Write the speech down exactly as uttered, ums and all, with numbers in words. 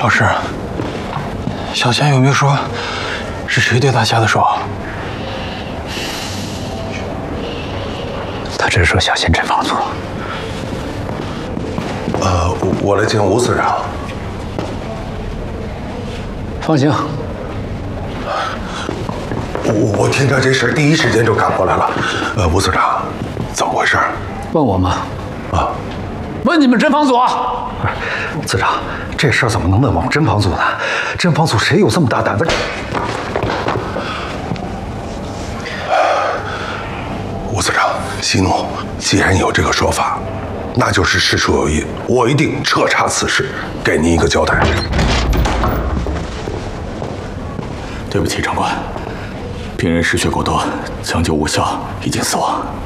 老师，小贤有没有说是谁对他下的手？ 他只是说小贤真房组。 呃，我来见吴司长。 放行。 我我听着这事，第一时间就赶过来了。呃，吴司长，怎么回事？ 问我吗？ 啊， 问你们侦防组。 司长，这事儿怎么能问我们侦防组呢？侦防组谁有这么大胆子？ 吴司长，息怒。既然有这个说法，那就是事出有因，我一定彻查此事，给您一个交代。 对不起，长官，病人失血过多，抢救无效，已经死亡。